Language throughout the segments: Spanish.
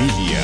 familia.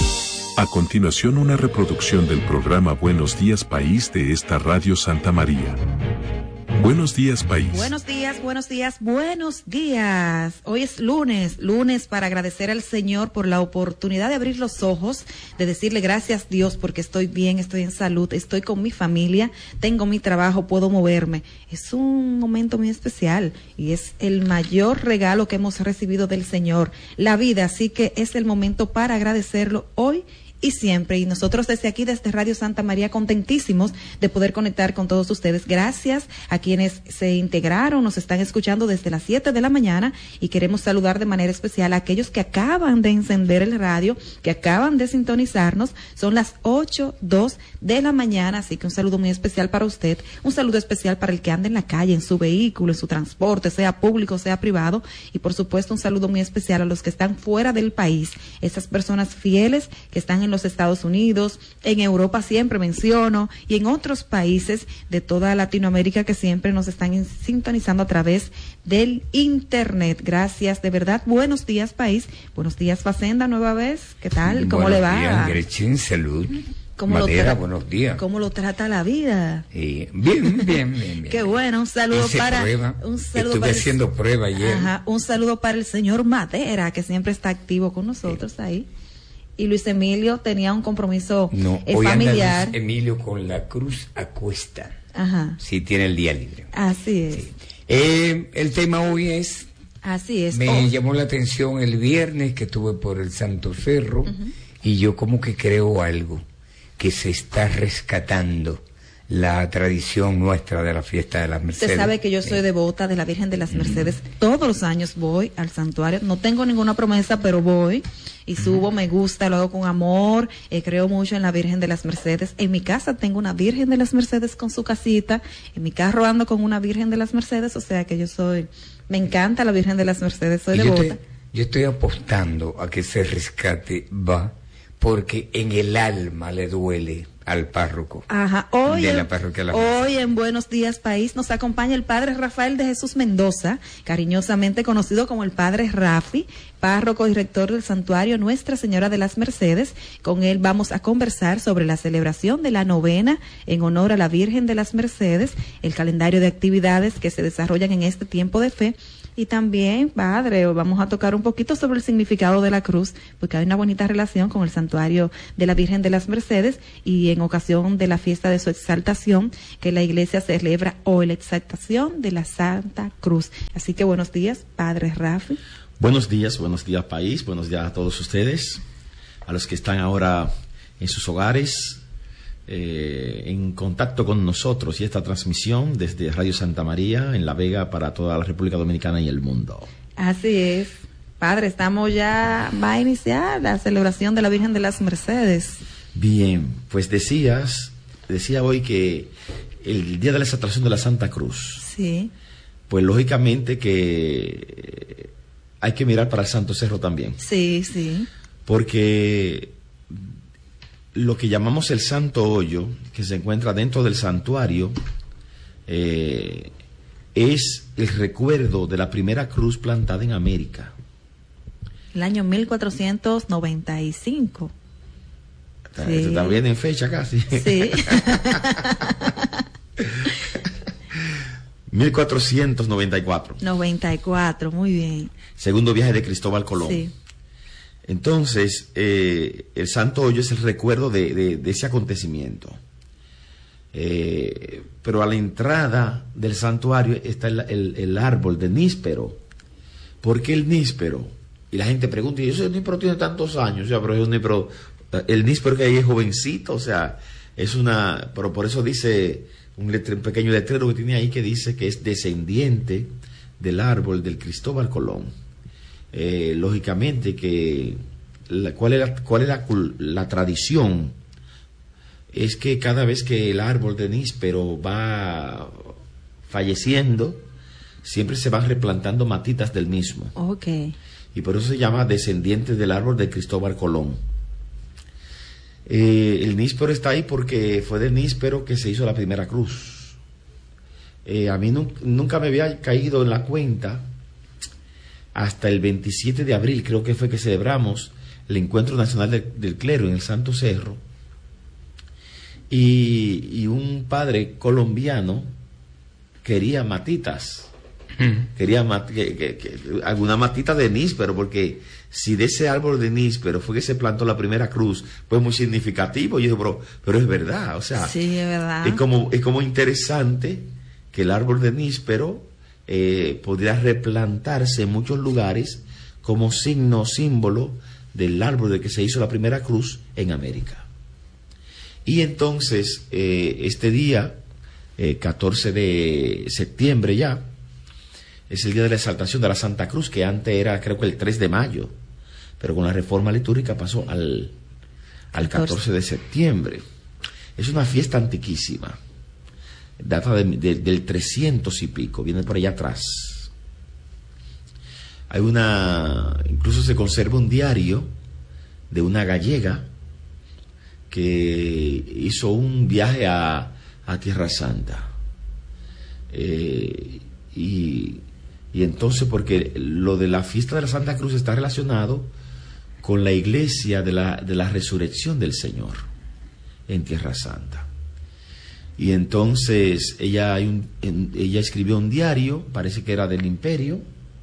A continuación, una reproducción del programa Buenos Días País de esta Radio Santa María. Buenos días, país. Buenos días, buenos días, buenos días. Hoy es lunes para agradecer al Señor por la oportunidad de abrir los ojos, de decirle gracias Dios porque estoy bien, estoy en salud, estoy con mi familia, tengo mi trabajo, puedo moverme. Es un momento muy especial y es el mayor regalo que hemos recibido del Señor, la vida, así que es el momento para agradecerlo hoy y siempre. Y nosotros desde aquí, desde Radio Santa María, contentísimos de poder conectar con todos ustedes. Gracias a quienes se integraron, nos están escuchando desde las 7 de la mañana y queremos saludar de manera especial a aquellos que acaban de encender el radio, que acaban de sintonizarnos. Son las 8:02 de la mañana, así que un saludo muy especial para usted, un saludo especial para el que anda en la calle, en su vehículo, en su transporte, sea público, sea privado, y por supuesto un saludo muy especial a los que están fuera del país, esas personas fieles que están en los Estados Unidos, en Europa siempre menciono, y en otros países de toda Latinoamérica que siempre nos están sintonizando a través del internet. Gracias, de verdad. Buenos días, país. Buenos días, Facenda, nueva vez. ¿Qué tal? ¿Cómo buenos le va? Buenos días, Gretchen, salud. Madera, buenos días. ¿Cómo lo trata la vida? Bien. Qué bueno, un saludo para... Estuve haciendo prueba ayer. Ajá, un saludo para el señor Madera, que siempre está activo con nosotros ahí. Y Luis Emilio tenía un compromiso hoy familiar. Anda Luis Emilio con la cruz a cuesta. Ajá. Sí, tiene el día libre. Así es. Sí. El tema hoy es... Así es. Me llamó la atención el viernes que estuve por el Santo Cerro, y yo como que creo algo, que se está rescatando la tradición nuestra de la fiesta de las Mercedes. Usted sabe que yo soy devota de la Virgen de las Mercedes. Todos los años voy al santuario. No tengo ninguna promesa, pero voy y subo, me gusta, lo hago con amor. Creo mucho en la Virgen de las Mercedes. En mi casa tengo una Virgen de las Mercedes con su casita. En mi carro ando con una Virgen de las Mercedes. O sea que me encanta la Virgen de las Mercedes. Soy devota. Yo estoy apostando a que ese rescate va, porque en el alma le duele al párroco. Ajá. Hoy en Buenos Días País nos acompaña el Padre Rafael de Jesús Mendoza, cariñosamente conocido como el Padre Rafi, párroco y rector del santuario Nuestra Señora de las Mercedes. Con él vamos a conversar sobre la celebración de la novena en honor a la Virgen de las Mercedes, el calendario de actividades que se desarrollan en este tiempo de fe. Y también, Padre, vamos a tocar un poquito sobre el significado de la cruz, porque hay una bonita relación con el santuario de la Virgen de las Mercedes, y en ocasión de la fiesta de su exaltación, que la iglesia celebra hoy, la exaltación de la Santa Cruz. Así que buenos días, Padre Rafi. Buenos días, país, buenos días a todos ustedes, a los que están ahora en sus hogares, en contacto con nosotros y esta transmisión desde Radio Santa María en La Vega para toda la República Dominicana y el mundo. Así es. Padre, va a iniciar la celebración de la Virgen de las Mercedes. Bien, pues decía hoy que el día de la exaltación de la Santa Cruz. Sí. Pues lógicamente que hay que mirar para el Santo Cerro también. Sí. Porque lo que llamamos el Santo Hoyo, que se encuentra dentro del santuario, es el recuerdo de la primera cruz plantada en América. El año 1495. Sí. Está bien en fecha casi. Sí. 1494. 94, muy bien. Segundo viaje de Cristóbal Colón. Sí. Entonces, el Santo Hoyo es el recuerdo de ese acontecimiento. Pero a la entrada del santuario está el árbol de níspero. ¿Por qué el níspero? Y la gente pregunta, ¿y ese níspero tiene tantos años? O sea, pero es un níspero, el níspero que hay es jovencito, o sea, pero por eso dice un pequeño letrero que tiene ahí que dice que es descendiente del árbol del Cristóbal Colón. Lógicamente que ¿cuál es la tradición? Es que cada vez que el árbol de níspero va falleciendo, siempre se van replantando matitas del mismo. Okay. Y por eso se llama descendiente del árbol de Cristóbal Colón. El níspero está ahí porque fue de níspero que se hizo la primera cruz. A mí nunca me había caído en la cuenta hasta el 27 de abril, creo que fue que celebramos el Encuentro Nacional del Clero en el Santo Cerro, y un padre colombiano quería matitas, quería alguna matita de níspero, porque si de ese árbol de níspero fue que se plantó la primera cruz, pues muy significativo. Y yo digo, pero es verdad, o sea, sí, es verdad. Es como interesante que el árbol de níspero podría replantarse en muchos lugares como símbolo del árbol de que se hizo la primera cruz en América. Y entonces, este día, 14 de septiembre ya, es el día de la exaltación de la Santa Cruz, que antes era, creo que el 3 de mayo, pero con la reforma litúrgica pasó al 14 de septiembre. Es una fiesta antiquísima, data del 300 y pico, viene por allá atrás. Incluso se conserva un diario de una gallega que hizo un viaje a Tierra Santa. Y entonces, porque lo de la fiesta de la Santa Cruz está relacionado con la iglesia de la resurrección del Señor en Tierra Santa. Y entonces ella escribió un diario, parece que era del imperio,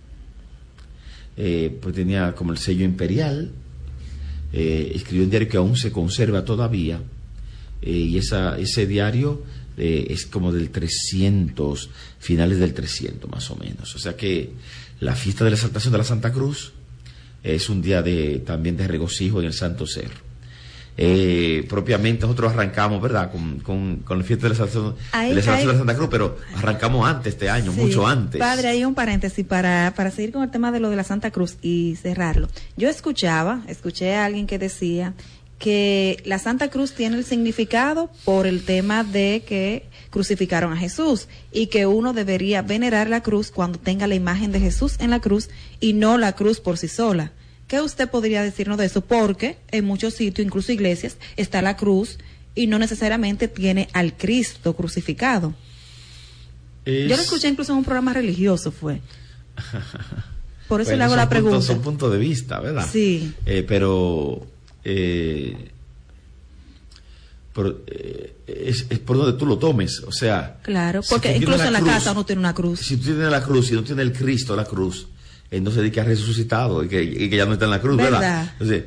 pues tenía como el sello imperial. Escribió un diario que aún se conserva todavía, y ese diario es como del 300, finales del 300 más o menos. O sea que la fiesta de la exaltación de la Santa Cruz es un día también de regocijo en el Santo Cerro. Propiamente nosotros arrancamos, ¿verdad?, con la fiesta de la exaltación de la Santa Cruz, pero arrancamos antes este año, sí, mucho antes. Padre, hay un paréntesis para seguir con el tema de lo de la Santa Cruz y cerrarlo. Yo escuché a alguien que decía que la Santa Cruz tiene el significado por el tema de que crucificaron a Jesús y que uno debería venerar la cruz cuando tenga la imagen de Jesús en la cruz y no la cruz por sí sola. ¿Qué usted podría decirnos de eso? Porque en muchos sitios, incluso iglesias, está la cruz y no necesariamente tiene al Cristo crucificado. Yo lo escuché incluso en un programa religioso, fue. Por eso le hago la pregunta. Son puntos de vista, ¿verdad? Sí. Pero es por donde tú lo tomes, o sea. Claro, porque si incluso en la casa uno tiene una cruz. Si tú tienes la cruz y no tienes el Cristo, la cruz, entonces di que ha resucitado y que ya no está en la cruz, ¿verdad? Entonces,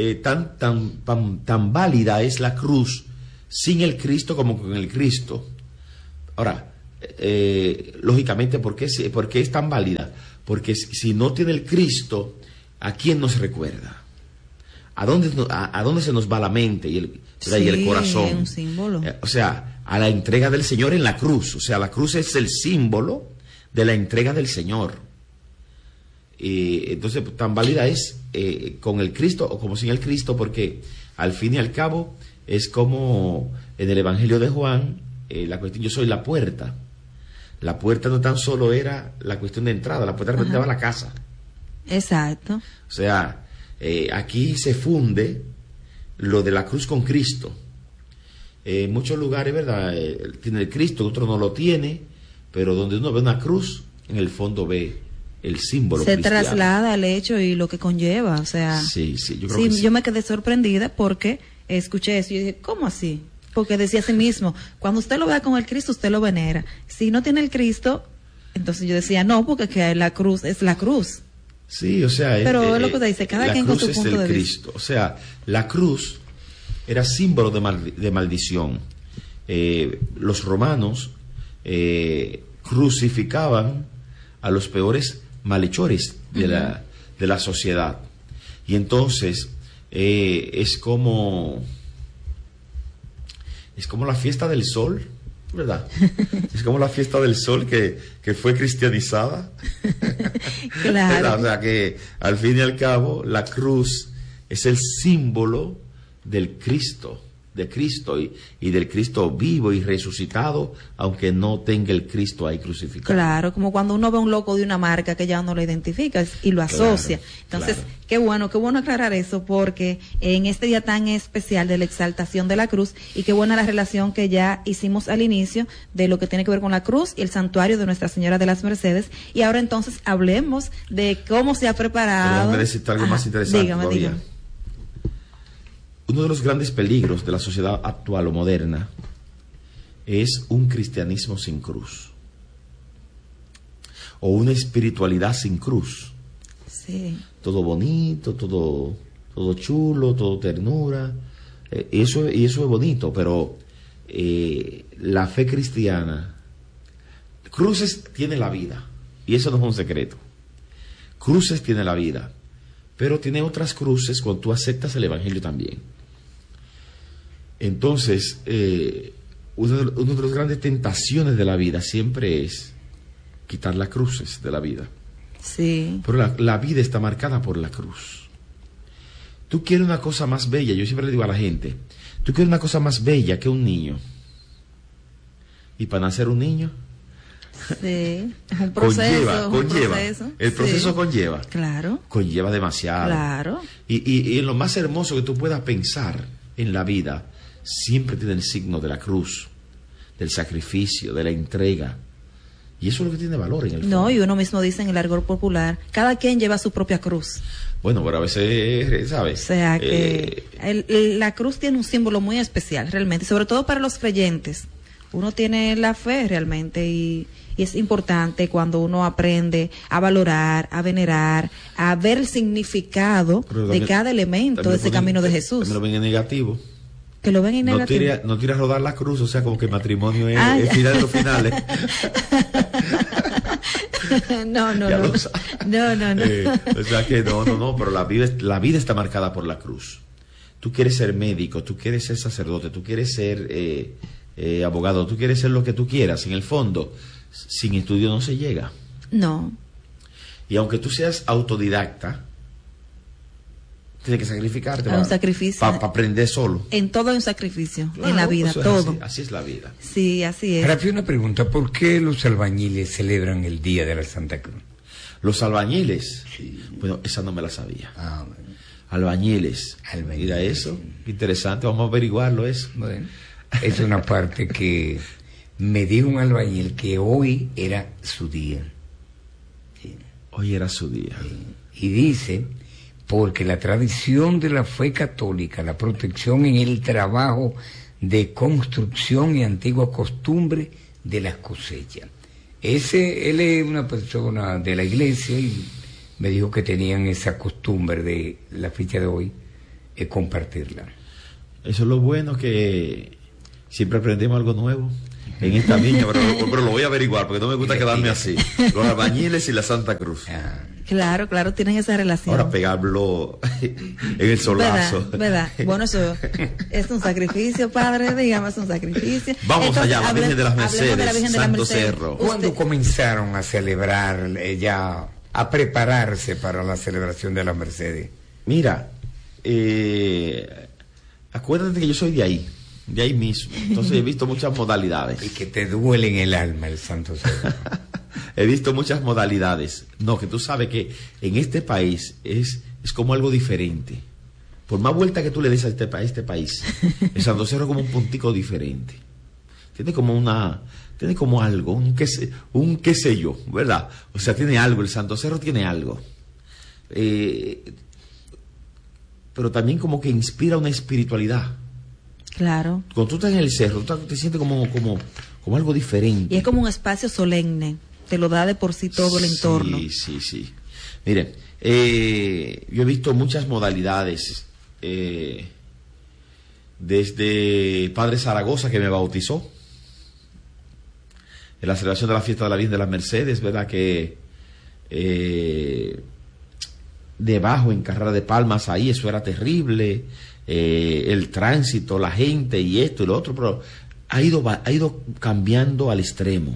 tan válida es la cruz sin el Cristo como con el Cristo. Ahora, lógicamente, ¿por qué es tan válida? Porque si no tiene el Cristo, ¿a quién nos recuerda? ¿A dónde se nos va la mente y el corazón? Un símbolo. O sea, a la entrega del Señor en la cruz. O sea, la cruz es el símbolo de la entrega del Señor. Entonces, tan válida es con el Cristo o como sin el Cristo, porque al fin y al cabo es como en el Evangelio de Juan, la cuestión, yo soy la puerta. La puerta no tan solo era la cuestión de entrada, la puerta representaba la casa. Exacto. O sea, aquí se funde lo de la cruz con Cristo. En muchos lugares, ¿verdad?, tiene el Cristo, otro no lo tiene, pero donde uno ve una cruz, en el fondo ve el símbolo se cristiano. Traslada el hecho y lo que conlleva, o sea. Sí, yo creo que sí. Yo me quedé sorprendida porque escuché eso y yo dije, ¿cómo así? Porque decía así mismo, cuando usted lo vea con el Cristo, usted lo venera. Si no tiene el Cristo, entonces yo decía, no, porque que la cruz es la cruz. Sí, o sea, pero es lo que usted dice, cada quien con su punto de vista. La cruz es el Cristo. O sea, la cruz era símbolo de maldición. Los romanos crucificaban a los peores malhechores de la sociedad. Y entonces es como la fiesta del sol, ¿verdad? Es como la fiesta del sol que fue cristianizada. Claro. O sea que al fin y al cabo la cruz es el símbolo del Cristo, de Cristo y del Cristo vivo y resucitado, aunque no tenga el Cristo ahí crucificado. Claro, como cuando uno ve un loco de una marca que ya uno lo identifica y lo asocia. Claro, entonces, claro. Qué bueno aclarar eso, porque en este día tan especial de la exaltación de la cruz, y qué buena la relación que ya hicimos al inicio de lo que tiene que ver con la cruz y el santuario de Nuestra Señora de las Mercedes, y ahora entonces hablemos de cómo se ha preparado. Déjame decirte algo más interesante. Dígame. uno de los grandes peligros de la sociedad actual o moderna es un cristianismo sin cruz. O una espiritualidad sin cruz. Sí. Todo bonito, todo chulo, todo ternura. Eso es bonito, pero la fe cristiana, cruces tiene la vida, y eso no es un secreto. Cruces tiene la vida, pero tiene otras cruces cuando tú aceptas el Evangelio también. Entonces, una de las grandes tentaciones de la vida siempre es quitar las cruces de la vida. Sí. Pero la vida está marcada por la cruz. Tú quieres una cosa más bella, yo siempre le digo a la gente, tú quieres una cosa más bella que un niño. Y para nacer un niño, sí, es un proceso. conlleva. El proceso sí. conlleva. Claro. Conlleva demasiado. Claro. Y en lo más hermoso que tú puedas pensar en la vida, siempre tiene el signo de la cruz, del sacrificio, de la entrega. Y eso es lo que tiene valor en el fondo. No, y uno mismo dice en el argot popular, cada quien lleva su propia cruz. Bueno, pero a veces, ¿sabes? O sea que la cruz tiene un símbolo muy especial, realmente, sobre todo para los creyentes. Uno tiene la fe realmente y es importante cuando uno aprende a valorar, a venerar, a ver el significado de cada elemento de ese camino de Jesús. Me lo ven en negativo. Que lo ven en negativo. No tira a rodar la cruz, o sea, como que el matrimonio es el final de los finales. No. O sea que no, pero la vida está marcada por la cruz. Tú quieres ser médico, tú quieres ser sacerdote, tú quieres ser abogado, tú quieres ser lo que tú quieras. En el fondo, sin estudio no se llega. No. Y aunque tú seas autodidacta, tienes que sacrificarte. Hay un sacrificio. Para aprender solo. En todo hay un sacrificio, claro, en la vida, todo. Así es la vida. Sí, así es. Rafi, una pregunta, ¿por qué los albañiles celebran el Día de la Santa Cruz? Los albañiles, bueno, esa no me la sabía. Bueno. Albañiles. Mira eso, interesante, vamos a averiguarlo eso. Bueno, es una parte que me dijo un albañil que hoy era su día. Sí. Hoy era su día. Sí. Y dice, porque la tradición de la fe católica, la protección en el trabajo de construcción y antigua costumbre de las cosechas. Él es una persona de la iglesia y me dijo que tenían esa costumbre de la fecha de hoy, compartirla. Eso es lo bueno, que siempre aprendemos algo nuevo en esta viña, pero lo voy a averiguar porque no me gusta quedarme así. Los albañiles y la Santa Cruz. Claro, tienen esa relación. Ahora pegarlo en el solazo. ¿Verdad? Bueno, eso es un sacrificio, padre, digamos, es un sacrificio. Vamos. Entonces, allá, la Virgen de las Mercedes, Santo Cerro. ¿Cuándo comenzaron a celebrar, a prepararse para la celebración de las Mercedes? Mira, acuérdate que yo soy de ahí mismo. Entonces he visto muchas modalidades. Y que te duele en el alma el Santo Cerro. He visto muchas modalidades. No, que tú sabes que en este país es como algo diferente. Por más vuelta que tú le des a este país, el Santo Cerro es como un puntico diferente. Tiene como algo, un qué sé yo, ¿verdad? O sea, tiene algo, el Santo Cerro tiene algo. Pero también como que inspira una espiritualidad. Claro. Cuando tú estás en el cerro, tú te sientes como algo diferente. Y es como un espacio solemne. Te lo da de por sí todo el entorno. Sí. Miren, yo he visto muchas modalidades. Desde Padre Zaragoza, que me bautizó, en la celebración de la fiesta de la Virgen de las Mercedes, ¿verdad? Que debajo, en Carrera de Palmas, ahí eso era terrible. El tránsito, la gente y esto y lo otro, pero ha ido cambiando al extremo.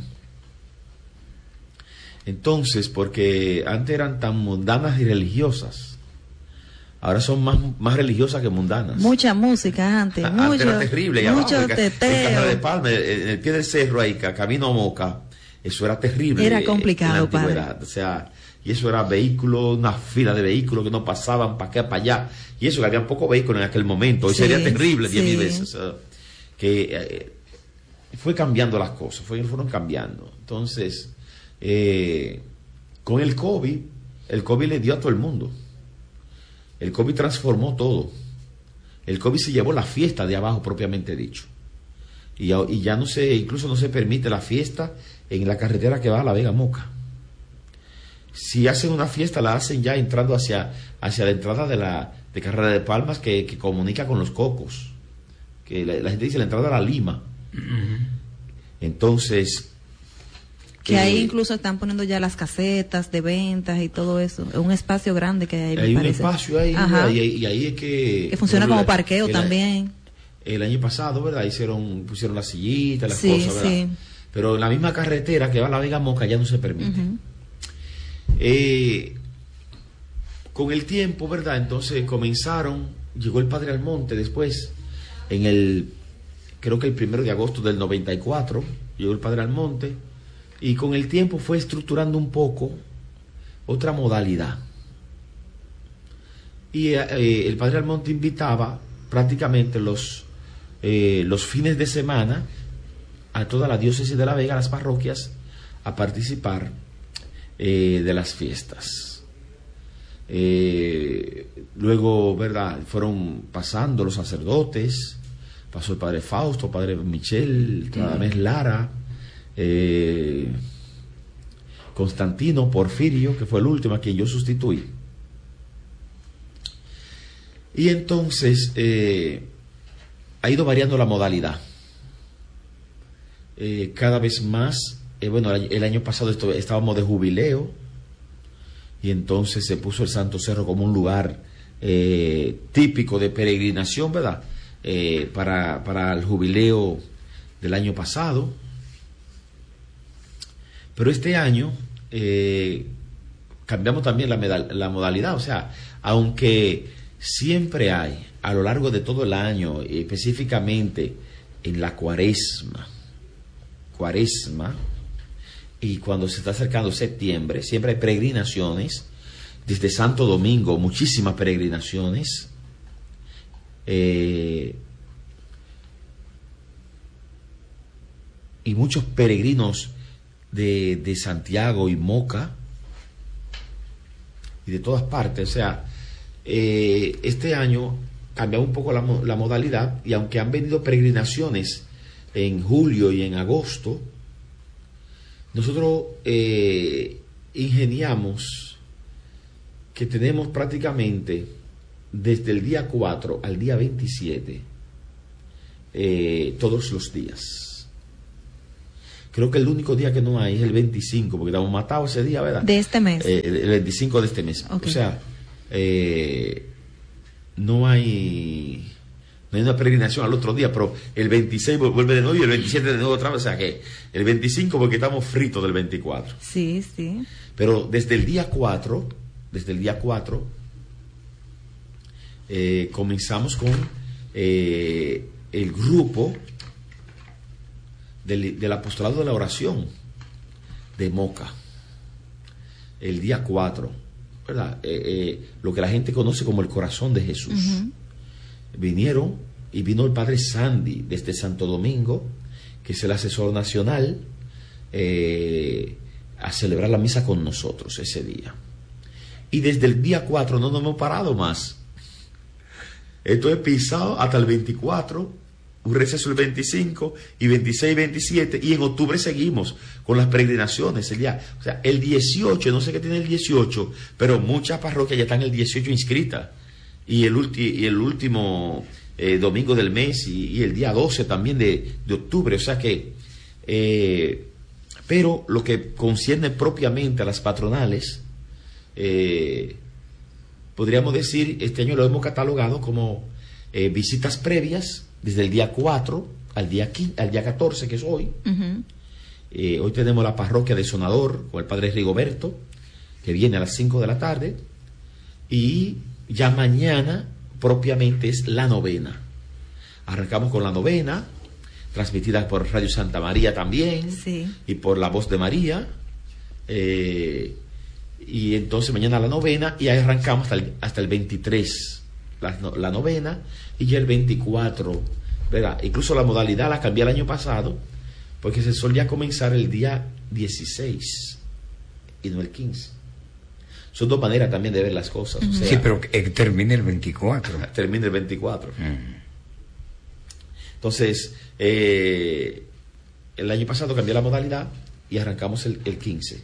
Entonces, porque antes eran tan mundanas y religiosas, ahora son más religiosas que mundanas. Mucha música antes, antes era terrible. Mucho teteo. En Carrera de Palmas, en el pie del cerro ahí, camino a Moca, eso era terrible. Era complicado, en la antigüedad. O sea, y eso era vehículos, una fila de vehículos que no pasaban para acá, para allá. Y eso, que había pocos vehículos en aquel momento. Hoy sería terrible 10.000 veces. O sea, que fue cambiando las cosas, fueron cambiando. Entonces, con el COVID le dio a todo el mundo. El COVID transformó todo. el COVID se llevó la fiesta de abajo propiamente dicho. Y ya no se, incluso no se permite la fiesta en la carretera que va a La Vega Moca. Si hacen una fiesta, la hacen ya entrando hacia la entrada de Carrera de Palmas que comunica con Los Cocos. Que la gente dice la entrada a La Lima. Entonces... Que ahí incluso están poniendo ya las casetas de ventas y todo eso. Es un espacio grande que hay. Hay un espacio ahí, y ahí es que funciona como parqueo también. El año pasado, ¿verdad? Pusieron las sillitas, las cosas, ¿verdad? Sí. Pero en la misma carretera que va a La Vega Moca ya no se permite. Con el tiempo, ¿verdad? Entonces llegó el Padre Almonte después, creo que el 1 de agosto del 94, llegó el Padre Almonte, y con el tiempo fue estructurando un poco otra modalidad. Y el Padre Almonte invitaba prácticamente los fines de semana a toda la diócesis de La Vega, a las parroquias, a participar de las fiestas. Luego, ¿verdad? Fueron pasando los sacerdotes, pasó el Padre Fausto, Padre Michel, Radamés Lara, Constantino, Porfirio, que fue el último a quien yo sustituí. Y entonces ha ido variando la modalidad. Cada vez más, el año pasado estábamos de jubileo, y entonces se puso el Santo Cerro como un lugar típico de peregrinación, ¿verdad? Para el jubileo del año pasado. Pero este año cambiamos también la modalidad, o sea, aunque siempre hay a lo largo de todo el año, específicamente en la cuaresma, y cuando se está acercando septiembre, siempre hay peregrinaciones, desde Santo Domingo, muchísimas peregrinaciones, y muchos peregrinos de Santiago y Moca y de todas partes. O sea, este año cambiaba un poco la modalidad, y aunque han venido peregrinaciones en julio y en agosto, nosotros ingeniamos que tenemos prácticamente desde el día 4 al día 27 todos los días. Creo que el único día que no hay es el 25, porque estamos matados ese día, ¿verdad? De este mes. El 25 de este mes. Okay. O sea, no hay una peregrinación al otro día, pero el 26 vuelve de nuevo y el 27 de nuevo otra vez. O sea que el 25 porque estamos fritos del 24. Sí, sí. Pero desde el día 4, comenzamos con el grupo del apostolado de la oración de Moca, el día 4, ¿verdad? Lo que la gente conoce como el corazón de Jesús. Vino el Padre Sandy desde Santo Domingo, que es el asesor nacional, a celebrar la misa con nosotros ese día. Y desde el día 4 no nos hemos parado más. Esto es pisado hasta el 24, un receso el 25 y 26 y 27, y en octubre seguimos con las peregrinaciones. O sea, el 18, no sé qué tiene el 18, pero muchas parroquias ya están el 18 inscritas, y el último domingo del mes, y el día 12 también de octubre. O sea que pero lo que concierne propiamente a las patronales, podríamos decir, este año lo hemos catalogado como visitas previas desde el día 4 al día 14, que es hoy. Hoy tenemos la parroquia de Sonador con el Padre Rigoberto, que viene a las 5 de la tarde, y ya mañana propiamente es la novena. Arrancamos con la novena, transmitida por Radio Santa María también, sí, y por La Voz de María, y entonces mañana la novena, y ahí arrancamos hasta el 23 la novena, y ya el 24, ¿verdad? Incluso la modalidad la cambié el año pasado, porque se solía comenzar el día 16 y no el 15. Son dos maneras también de ver las cosas. O sea, sí, pero termina el 24. Termina el 24. Entonces, el año pasado cambió la modalidad y arrancamos el 15.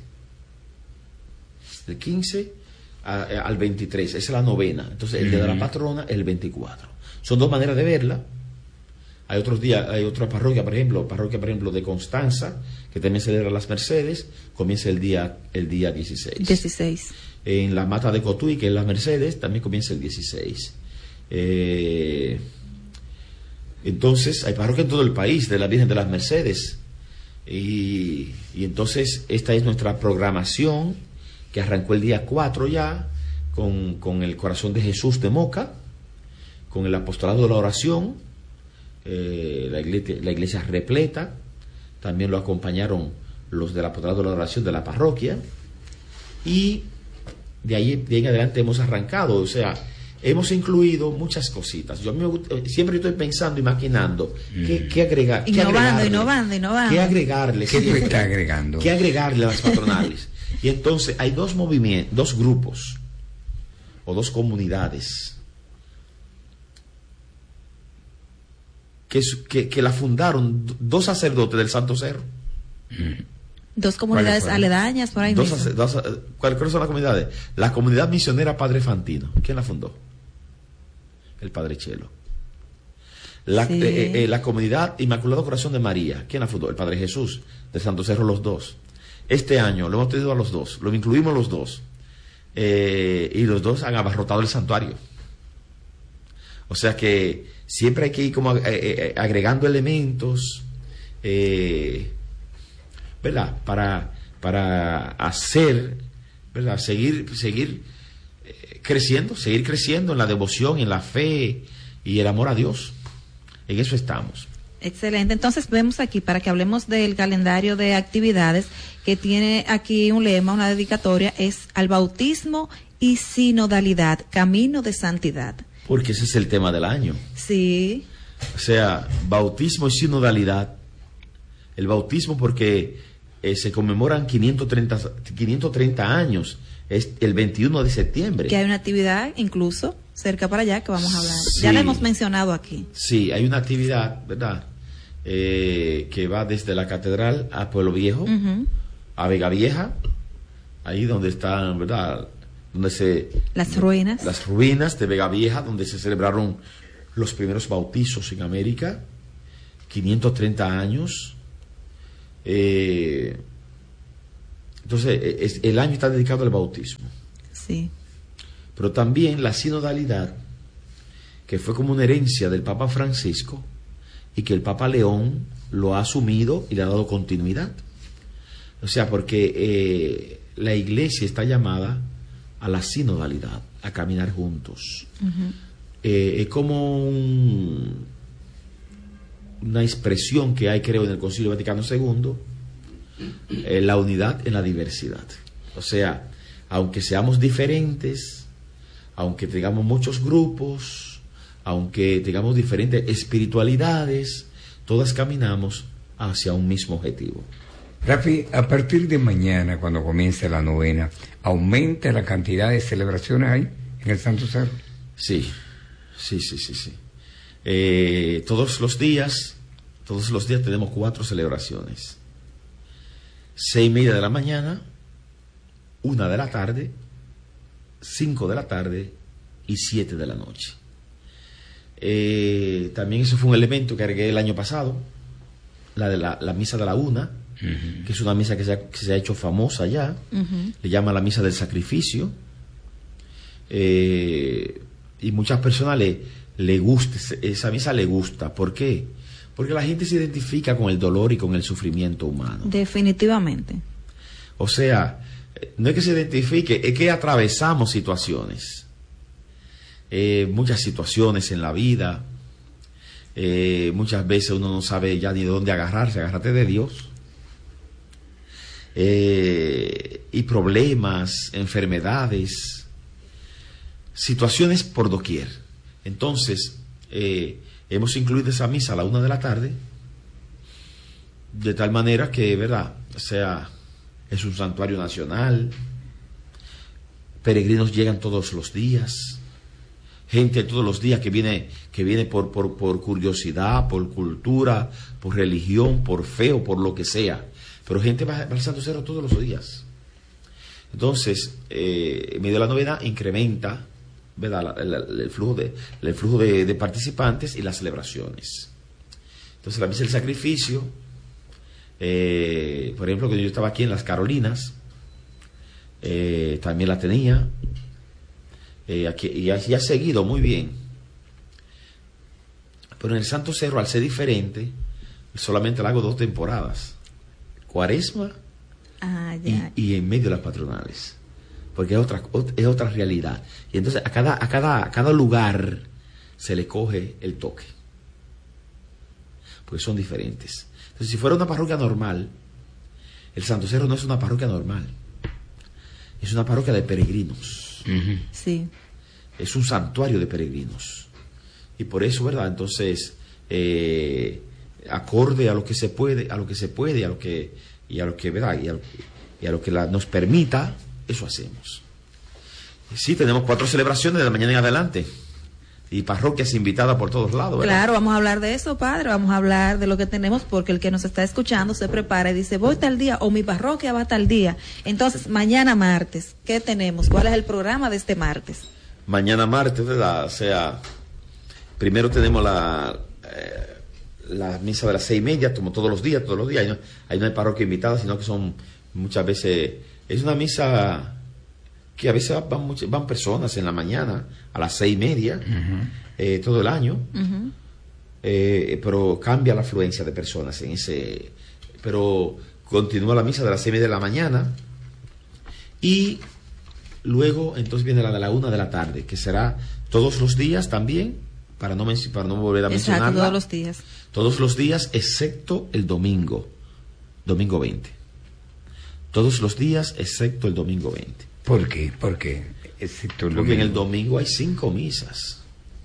El 15 al 23, esa es la novena. Entonces, el día de la patrona es el 24. Son dos maneras de verla. Hay otros días, hay otra parroquia, por ejemplo, de Constanza, que también celebra las Mercedes, comienza el día 16. 16. En la Mata de Cotuí, que es las Mercedes, también comienza el 16. Entonces, hay parroquias en todo el país de la Virgen de las Mercedes. Y entonces, esta es nuestra programación, que arrancó el día 4 ya, con el Corazón de Jesús de Moca, con el Apostolado de la Oración, la iglesia repleta. También lo acompañaron los del Apostolado de la Oración de la parroquia, y de ahí en adelante hemos arrancado. O sea, hemos incluido muchas cositas. Siempre estoy pensando y maquinando qué agregar, innovando. qué agregarle, ¿Qué tú estás agregando? qué agregarle a las patronales. Y entonces hay dos movimientos, dos grupos o dos comunidades que la fundaron dos sacerdotes del Santo Cerro. Dos comunidades aledañas por ahí mismo. ¿Cuáles son las comunidades? La comunidad misionera Padre Fantino. ¿Quién la fundó? El Padre Chelo. La comunidad Inmaculado Corazón de María. ¿Quién la fundó? El Padre Jesús de Santo Cerro, los dos. Este año lo hemos tenido a los dos, lo incluimos los dos. Y los dos han abarrotado el santuario. O sea que siempre hay que ir como agregando elementos, ¿verdad? Para hacer, ¿verdad? Seguir creciendo en la devoción, en la fe y el amor a Dios. En eso estamos. Excelente. Entonces vemos aquí, para que hablemos del calendario de actividades, que tiene aquí un lema, una dedicatoria, es al bautismo y sinodalidad, camino de santidad. Porque ese es el tema del año. Sí. O sea, bautismo y sinodalidad. El bautismo porque se conmemoran 530 años, es el 21 de septiembre. Que hay una actividad incluso cerca para allá que vamos a hablar. Sí. Ya la hemos mencionado aquí. Sí, hay una actividad, ¿verdad? Que va desde la catedral a Pueblo Viejo, a Vega Vieja, ahí donde están, ¿verdad? Las ruinas. Las ruinas de Vega Vieja, donde se celebraron los primeros bautizos en América, 530 años. Entonces, el año está dedicado al bautismo. Sí. Pero también la sinodalidad, que fue como una herencia del Papa Francisco, y que el Papa León lo ha asumido y le ha dado continuidad. O sea, porque la Iglesia está llamada a la sinodalidad, a caminar juntos. Es como una expresión que hay, creo, en el Concilio Vaticano II, la unidad en la diversidad. O sea, aunque seamos diferentes, aunque tengamos muchos grupos, aunque tengamos diferentes espiritualidades, todas caminamos hacia un mismo objetivo. Rafi, a partir de mañana, cuando comience la novena, ¿aumenta la cantidad de celebraciones ahí en el Santo Cerro? Sí. Todos los días tenemos 4 celebraciones. 6:30 de la mañana, 1 de la tarde, 5 de la tarde y 7 de la noche. También eso fue un elemento que agregué el año pasado, la misa de la 1, que es una misa que se ha hecho famosa ya, le llama la misa del sacrificio, y muchas personas le gusta, esa misa le gusta. ¿Por qué? Porque la gente se identifica con el dolor y con el sufrimiento humano. Definitivamente. O sea, no es que se identifique, es que atravesamos situaciones. Muchas situaciones en la vida. Muchas veces uno no sabe ya ni de dónde agarrarse. Agárrate de Dios. Y problemas, enfermedades, situaciones por doquier. Entonces, hemos incluido esa misa a la 1 de la tarde, de tal manera que, ¿verdad? O sea, es un santuario nacional, peregrinos llegan todos los días, gente todos los días que viene por curiosidad, por cultura, por religión, por fe o por lo que sea, pero gente va al Santo Cerro todos los días. Entonces, en medio de la novena incrementa, ¿verdad?, el flujo de participantes y las celebraciones. Entonces, la misa del sacrificio, por ejemplo, cuando yo estaba aquí en las Carolinas, también la tenía, aquí, y ha seguido muy bien. Pero en el Santo Cerro, al ser diferente, solamente la hago 2 temporadas: Cuaresma y en medio de las patronales, porque es otra realidad. Y entonces a cada lugar se le coge el toque, porque son diferentes. Entonces, si fuera una parroquia normal, el Santo Cerro no es una parroquia normal, es una parroquia de peregrinos. Sí. Es un santuario de peregrinos. Y por eso, ¿verdad? Entonces, acorde a lo que se puede, ¿verdad? Y a lo que nos permita, eso hacemos. Sí, tenemos 4 celebraciones de la mañana en adelante. Y parroquias invitadas por todos lados, ¿verdad? Claro, vamos a hablar de eso, padre, vamos a hablar de lo que tenemos, porque el que nos está escuchando se prepara y dice, voy tal día, o mi parroquia va tal día. Entonces, mañana martes, ¿qué tenemos? ¿Cuál es el programa de este martes? Mañana martes, ¿verdad? O sea, primero tenemos la misa de las 6:30, como todos los días. Ahí no hay parroquia invitada, sino que son muchas veces, es una misa que a veces van personas en la mañana a las 6:30, todo el año, pero cambia la afluencia de personas pero continúa la misa de las 6:30 de la mañana, y luego entonces viene la de la 1 de la tarde, que será todos los días también, para no volver a mencionarla. Exacto, todos los días. Todos los días, excepto el domingo 20. Todos los días, excepto el domingo 20. ¿Por qué? Porque en el domingo hay 5 misas.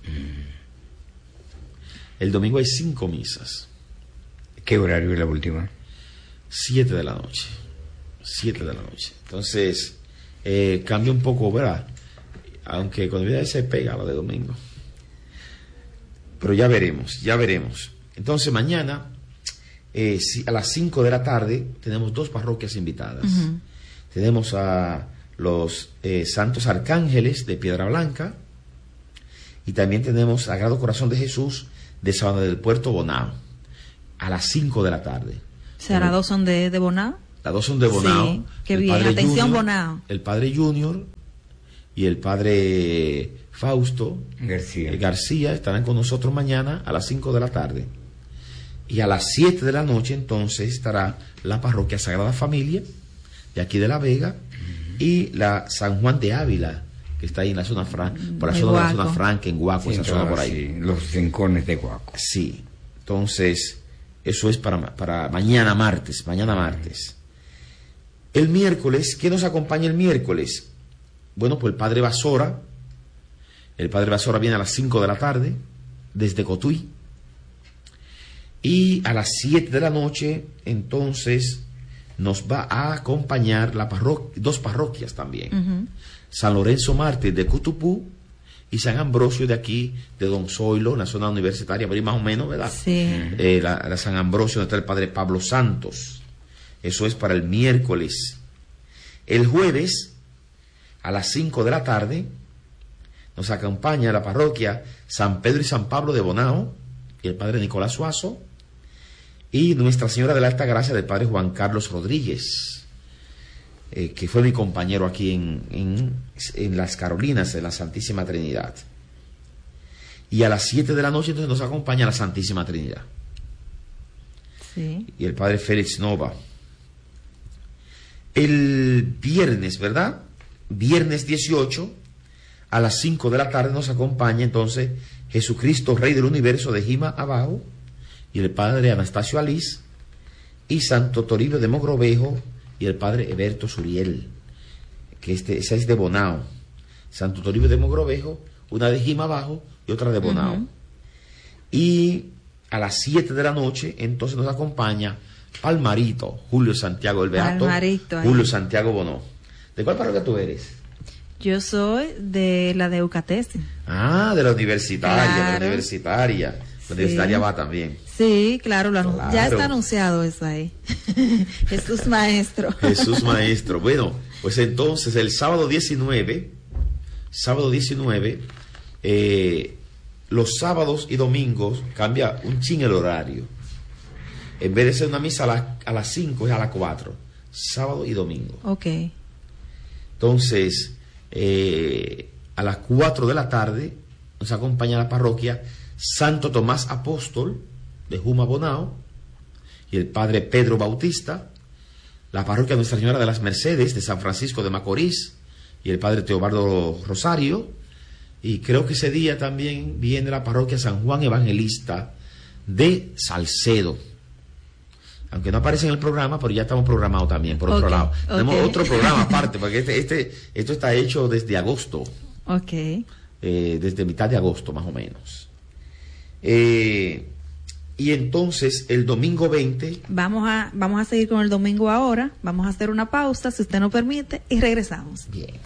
El domingo hay 5 misas. ¿Qué horario es la última? 7 de la noche. 7 de la noche. Entonces, cambia un poco, ¿verdad? Aunque cuando viene se pega lo de domingo. Pero ya veremos. Entonces, mañana, a las 5 de la tarde, tenemos 2 parroquias invitadas. Tenemos a los Santos Arcángeles de Piedra Blanca, y también tenemos Sagrado Corazón de Jesús de Sabana del Puerto, Bonao, a las 5 de la tarde. O sea, las 2 son de Bonao. Las 2 son de Bonao. Sí, qué bien, atención, Junior, Bonao. El Padre Junior y el Padre Fausto García estarán con nosotros mañana a las 5 de la tarde. Y a las 7 de la noche entonces estará la parroquia Sagrada Familia de aquí de La Vega, y la San Juan de Ávila, que está ahí en la zona franca, por la zona de la zona franca, en Guaco, esa zona por ahí. Sí, los rincones de Guaco. Sí, entonces, eso es para mañana martes. El miércoles, ¿qué nos acompaña el miércoles? Bueno, pues el Padre Basora. El Padre Basora viene a las 5 de la tarde, desde Cotuí. Y a las 7 de la noche, entonces, nos va a acompañar 2 parroquias también. San Lorenzo Mártir de Cutupú y San Ambrosio de aquí, de Don Zoilo, en la zona universitaria, pero ahí más o menos, ¿verdad? Sí. La San Ambrosio, donde está el Padre Pablo Santos. Eso es para el miércoles. El jueves, a las 5 de la tarde, nos acompaña la parroquia San Pedro y San Pablo de Bonao, y el Padre Nicolás Suazo, y Nuestra Señora de la Alta Gracia del Padre Juan Carlos Rodríguez, que fue mi compañero aquí en las Carolinas, de la Santísima Trinidad. Y a las 7 de la noche entonces nos acompaña la Santísima Trinidad. Sí. Y el Padre Félix Nova. El viernes, ¿verdad? Viernes 18, a las 5 de la tarde nos acompaña entonces Jesucristo, Rey del Universo, de Jima Abajo, y el Padre Anastasio Alís, y Santo Toribio de Mogrovejo, y el Padre Eberto Suriel, que esa es de Bonao. Santo Toribio de Mogrovejo, una de Jima Abajo y otra de Bonao. Y a las 7 de la noche entonces nos acompaña Palmarito, Julio Santiago el Beato, Julio Santiago Bonó. ¿De cuál parroquia tú eres? Yo soy de la de Eucatesi. Ah, de la universitaria, Claro. de la universitaria. La Sí. universitaria va también. Sí, claro, Claro. ya está anunciado eso ahí. Jesús Maestro. Jesús Maestro. Bueno, pues entonces el sábado 19, los sábados y domingos cambia un chin el horario. En vez de ser una misa a las 5 es a las 4, sábado y domingo. Ok. Entonces, a las 4 de la tarde nos acompaña la parroquia Santo Tomás Apóstol de Juma Bonao y el padre Pedro Bautista, la parroquia Nuestra Señora de las Mercedes de San Francisco de Macorís y el padre Teobaldo Rosario, y creo que ese día también viene la parroquia San Juan Evangelista de Salcedo, aunque no aparece en el programa, pero ya estamos programados también, por otro lado. Tenemos otro programa aparte, porque esto está hecho desde agosto. Ok. Desde mitad de agosto, más o menos. Y entonces, el domingo 20... Vamos a seguir con el domingo ahora. Vamos a hacer una pausa, si usted nos permite, y regresamos. Bien.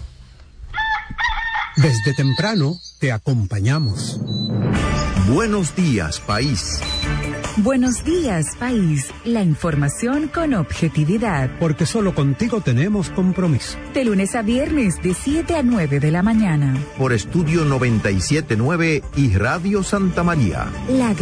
Desde temprano te acompañamos. Buenos días, país. Buenos días, país. La información con objetividad. Porque solo contigo tenemos compromiso. De lunes a viernes, de 7 a 9 de la mañana. Por Estudio 97.9 y Radio Santa María. La